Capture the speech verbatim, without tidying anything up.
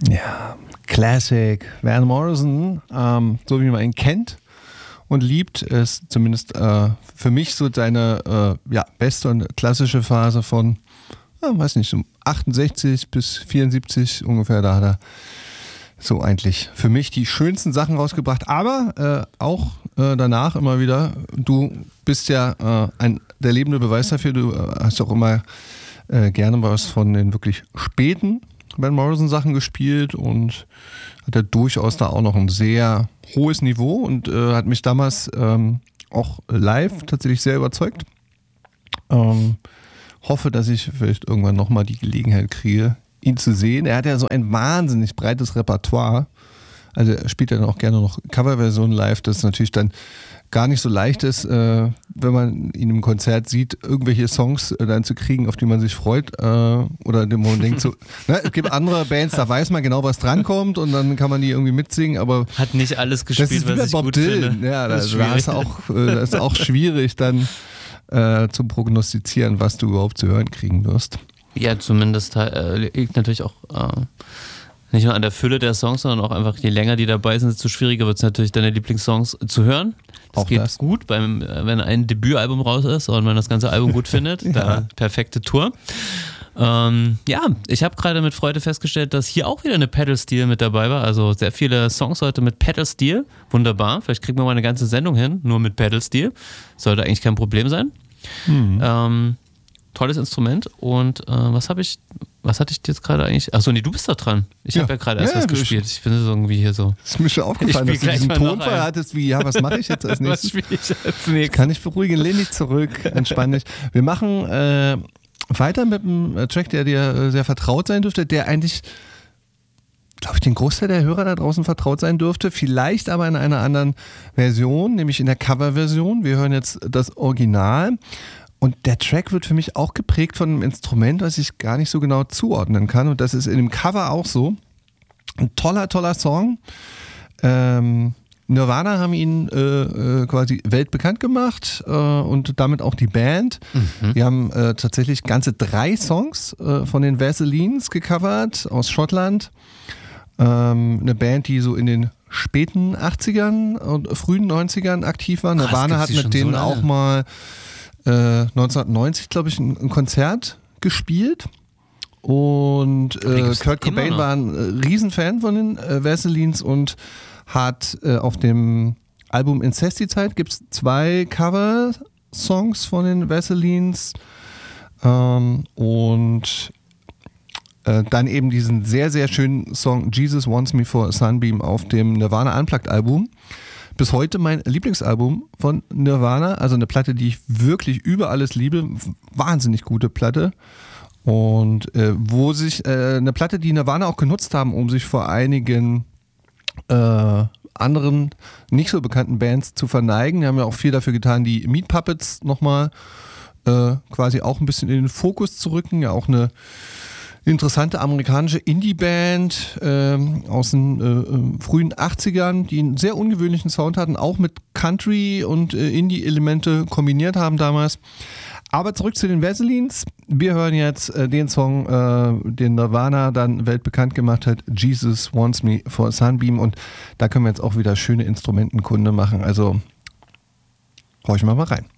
Ja, Classic. Van Morrison, ähm, so wie man ihn kennt und liebt, ist zumindest äh, für mich so seine äh, ja, beste und klassische Phase von, ja, weiß nicht, so achtundsechzig bis vierundsiebzig ungefähr. Da hat er so eigentlich für mich die schönsten Sachen rausgebracht. Aber äh, auch äh, danach immer wieder, du bist ja äh, ein, der lebende Beweis dafür, du äh, hast auch immer äh, gerne was von den wirklich späten Van Morrison Sachen gespielt und hat er durchaus da auch noch ein sehr hohes Niveau und äh, hat mich damals ähm, auch live tatsächlich sehr überzeugt. Ähm, hoffe, dass ich vielleicht irgendwann nochmal die Gelegenheit kriege, ihn zu sehen. Er hat ja so ein wahnsinnig breites Repertoire. Also er spielt ja dann auch gerne noch Coverversionen live, das ist natürlich dann gar nicht so leicht ist, äh, wenn man ihn im Konzert sieht, irgendwelche Songs äh, dann zu kriegen, auf die man sich freut äh, oder dem man denkt so, ne, es gibt andere Bands, da weiß man genau, was drankommt und dann kann man die irgendwie mitsingen, aber hat nicht alles gespielt, das ist wie was ich Bob gut Dylan. finde. Ja, das da, da ist auch, äh, das ist auch schwierig dann äh, zu prognostizieren, was du überhaupt zu hören kriegen wirst. Ja, zumindest äh, liegt natürlich auch äh, nicht nur an der Fülle der Songs, sondern auch einfach, je länger die dabei sind, desto schwieriger wird es natürlich, deine Lieblingssongs zu hören. Das auch geht das. gut, beim, wenn ein Debütalbum raus ist und man das ganze Album gut findet. ja. Da perfekte Tour. Ähm, ja, ich habe gerade mit Freude festgestellt, dass hier auch wieder eine Pedal-Steel mit dabei war. Also sehr viele Songs heute mit Pedal-Steel. Wunderbar. Vielleicht kriegen wir mal eine ganze Sendung hin, nur mit Pedal-Steel. Sollte eigentlich kein Problem sein. Hm. Ähm, tolles Instrument. Und äh, was habe ich, was hatte ich jetzt gerade eigentlich? Achso, nee, du bist da dran. Ich ja. habe ja gerade erst ja, was gespielt. Ich finde es irgendwie hier so. Das ist mir schon aufgefallen, dass du diesen Tonfall hattest, wie, ja, was mache ich jetzt als nächstes? Was spiele ich als nächstes? Kann ich beruhigen, lehn dich zurück, entspann dich. Wir machen äh, weiter mit einem Track, der dir sehr vertraut sein dürfte, der eigentlich, glaube ich, den Großteil der Hörer da draußen vertraut sein dürfte, vielleicht aber in einer anderen Version, nämlich in der Coverversion. Wir hören jetzt das Original. Und der Track wird für mich auch geprägt von einem Instrument, was ich gar nicht so genau zuordnen kann. Und das ist in dem Cover auch so. Ein toller, toller Song. Ähm, Nirvana haben ihn äh, quasi weltbekannt gemacht äh, und damit auch die Band. Mhm. Wir haben äh, tatsächlich ganze drei Songs äh, von den Vaselines gecovert aus Schottland. Ähm, eine Band, die so in den späten achtzigern und frühen neunzigern aktiv war. Nirvana hat mit denen so auch mal neunzehnhundertneunzig, glaube ich, ein, ein Konzert gespielt und äh, Kurt Cobain war ein äh, Riesenfan von den äh, Vaselines und hat äh, auf dem Album Incesticide gibt es zwei Cover-Songs von den Vaselines ähm, und äh, dann eben diesen sehr, sehr schönen Song Jesus Wants Me for a Sunbeam auf dem Nirvana Unplugged Album. Bis heute mein Lieblingsalbum von Nirvana, also eine Platte, die ich wirklich über alles liebe, wahnsinnig gute Platte und äh, wo sich äh, eine Platte, die Nirvana auch genutzt haben, um sich vor einigen äh, anderen nicht so bekannten Bands zu verneigen. Die haben ja auch viel dafür getan, die Meat Puppets nochmal äh, quasi auch ein bisschen in den Fokus zu rücken, ja auch eine interessante amerikanische Indie-Band ähm, aus den äh, frühen achtzigern, die einen sehr ungewöhnlichen Sound hatten, auch mit Country und äh, Indie-Elemente kombiniert haben damals. Aber zurück zu den Vaselines. Wir hören jetzt äh, den Song, äh, den Nirvana dann weltbekannt gemacht hat, Jesus Wants Me for a Sunbeam. Und da können wir jetzt auch wieder schöne Instrumentenkunde machen. Also horchen wir mal rein.